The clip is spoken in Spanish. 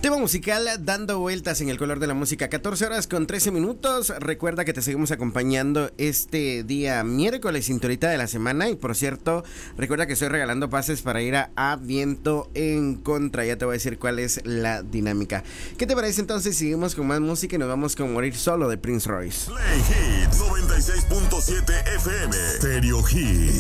Tema musical dando vueltas en el color de la música, 14 horas con 13 minutos. Recuerda que te seguimos acompañando este día miércoles, cinturita de la semana. Y por cierto, recuerda que estoy regalando pases para ir a Viento en Contra. Ya te voy a decir cuál es la dinámica. ¿Qué te parece entonces? Seguimos con más música y nos vamos con Morir Solo de Prince Royce. Play Hits 96.7 FM Stereo Hits.